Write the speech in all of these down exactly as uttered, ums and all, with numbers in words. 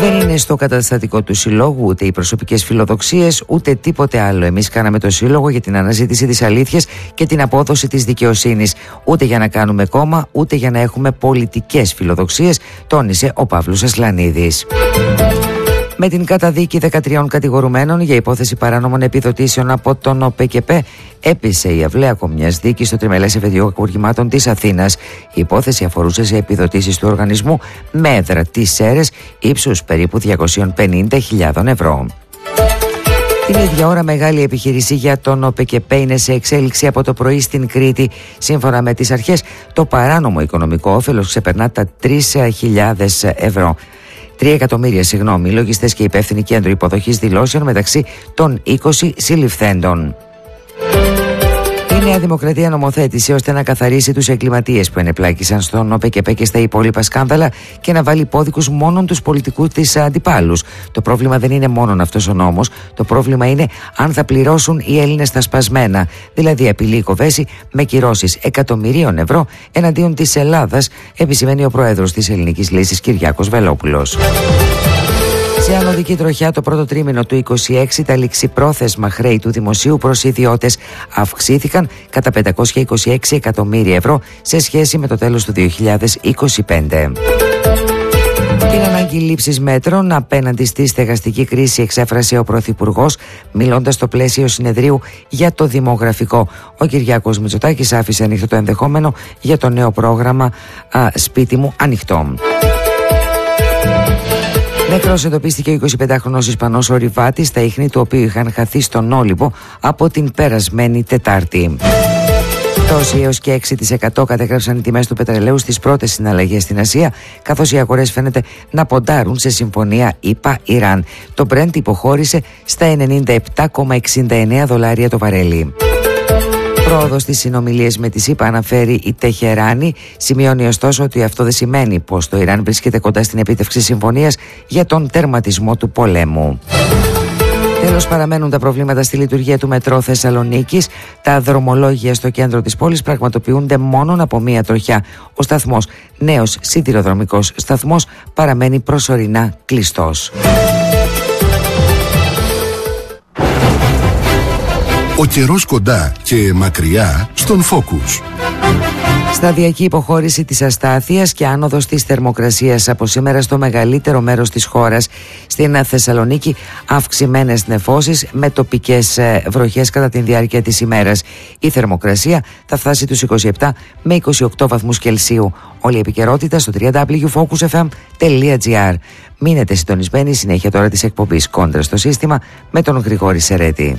Δεν είναι στο καταστατικό του Συλλόγου ούτε οι προσωπικές φιλοδοξίες ούτε τίποτε άλλο. Εμείς κάναμε το Σύλλογο για την αναζήτηση της αλήθειας και την απόδοση της δικαιοσύνης. Ούτε για να κάνουμε κόμμα, ούτε για να έχουμε πολιτικές φιλοδοξίες, τόνισε ο Παύλος Ασλανίδης. Με την καταδίκη δεκατριών κατηγορουμένων για υπόθεση παράνομων επιδοτήσεων από τον ΟΠΕΚΕΠ, έπεισε η αυλαία μιας δίκης στο τριμελές εφετείο κακουργημάτων της Αθήνας. Η υπόθεση αφορούσε σε επιδοτήσεις του οργανισμού με έδρα τις Σέρρες ύψους περίπου διακόσιες πενήντα χιλιάδες ευρώ. Την ίδια ώρα, μεγάλη επιχείρηση για τον ΟΠΕΚΕΠ είναι σε εξέλιξη από το πρωί στην Κρήτη. Σύμφωνα με τις αρχές, το παράνομο οικονομικό όφελος ξεπερνά τα τρεις χιλιάδες ευρώ. Τρία εκατομμύρια, συγγνώμη, λογιστές και υπεύθυνοι κέντρο υποδοχής δηλώσεων μεταξύ των είκοσι συλληφθέντων. Η Νέα Δημοκρατία νομοθέτησε ώστε να καθαρίσει τους εγκληματίες που ενεπλάκησαν στον ΟΠΕΚΕΠ και στα υπόλοιπα σκάνδαλα και να βάλει υπόδικους μόνον τους πολιτικούς της αντιπάλους. Το πρόβλημα δεν είναι μόνον αυτός ο νόμος. Το πρόβλημα είναι αν θα πληρώσουν οι Έλληνες τα σπασμένα. Δηλαδή, απειλεί η Κοβέση με κυρώσεις εκατομμυρίων ευρώ εναντίον της Ελλάδας, επισημαίνει ο πρόεδρος της Ελληνικής Λύσης Κυριάκος Βελόπουλος. Σε ανωδική τροχιά, το πρώτο τρίμηνο του είκοσι έξι, τα ληξιπρόθεσμα χρέη του δημοσίου προς ιδιώτες αυξήθηκαν κατά πεντακόσια είκοσι έξι εκατομμύρια ευρώ σε σχέση με το τέλος του δύο χιλιάδες είκοσι πέντε. Την ανάγκη λήψης μέτρων απέναντι στη στεγαστική κρίση εξέφρασε ο Πρωθυπουργός, μιλώντας στο πλαίσιο συνεδρίου για το δημογραφικό. Ο Κυριάκος Μητσοτάκης άφησε ανοιχτό το ενδεχόμενο για το νέο πρόγραμμα α, «Σπίτι μου ανοιχτό». Νεκρός εντοπίστηκε ο εικοσιπεντάχρονος Ισπανός ορειβάτης, στα ίχνη του οποίου είχαν χαθεί στον Όλυμπο από την περασμένη Τετάρτη. Τόσοι έως και έξι τοις εκατό κατέγραψαν οι τιμές του πετρελαίου στις πρώτες συναλλαγές στην Ασία, καθώς οι αγορές φαίνεται να ποντάρουν σε συμφωνία ΗΠΑ-Ιράν. Το Brent υποχώρησε στα ενενήντα επτά κόμμα εξήντα εννέα δολάρια το βαρέλι. Πρόοδο στις συνομιλίες με τη ΗΠΑ αναφέρει η Τεχεράνη, σημειώνει ωστόσο ότι αυτό δεν σημαίνει πως το Ιράν βρίσκεται κοντά στην επίτευξη συμφωνίας για τον τερματισμό του πολέμου. Τέλος, παραμένουν τα προβλήματα στη λειτουργία του μετρό Θεσσαλονίκης. Τα δρομολόγια στο κέντρο της πόλης πραγματοποιούνται μόνον από μία τροχιά. Ο σταθμός, νέος σιδηροδρομικός σταθμός, παραμένει προσωρινά κλειστός. Ο καιρός κοντά και μακριά στον Focus. Σταδιακή υποχώρηση της αστάθειας και άνοδος της θερμοκρασίας από σήμερα στο μεγαλύτερο μέρος της χώρας. Στην Θεσσαλονίκη, αυξημένες νεφώσεις με τοπικές βροχές κατά τη διάρκεια της ημέρας. Η θερμοκρασία θα φτάσει τους είκοσι επτά με είκοσι οκτώ βαθμούς Κελσίου. Όλη η επικαιρότητα στο double-u double-u double-u τελεία focus f m τελεία g r. Μείνετε συντονισμένοι, συνέχεια τώρα της εκπομπής Κόντρα στο σύστημα με τον Γρηγόρη Σερέτη.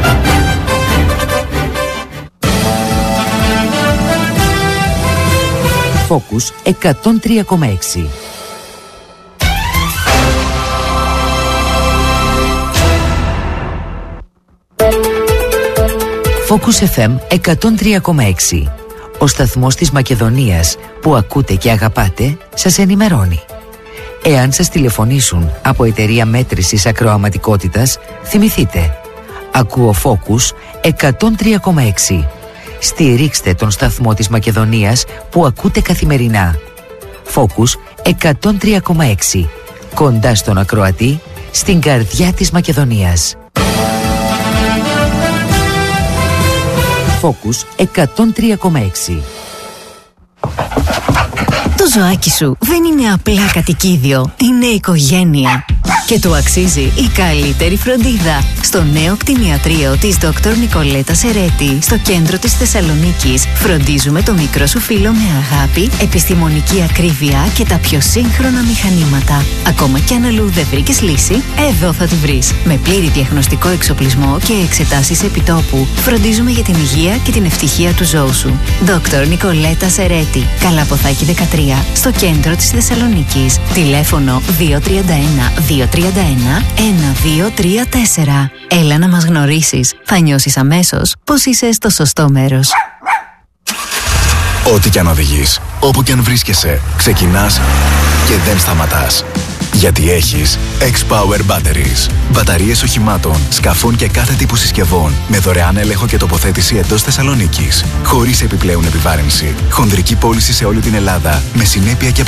Focus εκατόν τρία κόμμα έξι. Focus εφ εμ εκατόν τρία κόμμα έξι. Ο σταθμός της Μακεδονίας που ακούτε και αγαπάτε σας ενημερώνει. Εάν σας τηλεφωνήσουν από εταιρεία μέτρησης ακροαματικότητας, θυμηθείτε. Ακούω Focus εκατόν τρία κόμμα έξι. Στηρίξτε τον σταθμό της Μακεδονίας που ακούτε καθημερινά. Focus εκατόν τρία κόμμα έξι. Κοντά στον ακροατή, στην καρδιά της Μακεδονίας. Focus εκατόν τρία κόμμα έξι. Το ζωάκι σου δεν είναι απλά κατοικίδιο, είναι οικογένεια. Και του αξίζει η καλύτερη φροντίδα. Στο νέο κτηνιατρίο της Δόκτωρ Νικολέτα Σερέτη, στο κέντρο της Θεσσαλονίκης, φροντίζουμε το μικρό σου φίλο με αγάπη, επιστημονική ακρίβεια και τα πιο σύγχρονα μηχανήματα. Ακόμα κι αν αλλού δεν βρήκες λύση, εδώ θα τη βρεις. Με πλήρη διαγνωστικό εξοπλισμό και εξετάσεις επιτόπου, φροντίζουμε για την υγεία και την ευτυχία του ζώου σου. Δόκτωρ Νικολέτα Σερέτη, Καλαποθάκη δεκατρία, στο κέντρο της Θεσσαλονίκης. Τηλέφωνο δύο τρία ένα δύο τρία ένα ένα δύο τρία τέσσερα. Έλα να μας γνωρίσεις. Θα νιώσεις αμέσως πως είσαι στο σωστό μέρος. Ό,τι κι αν οδηγείς, όπου κι αν βρίσκεσαι, ξεκινάς και δεν σταματάς. Γιατί έχεις X-Power Batteries. Μπαταρίες οχημάτων, σκαφών και κάθε τύπου συσκευών με δωρεάν έλεγχο και τοποθέτηση εντός Θεσσαλονίκης. Χωρίς επιπλέον επιβάρυνση. Χονδρική πώληση σε όλη την Ελλάδα με συνέπεια και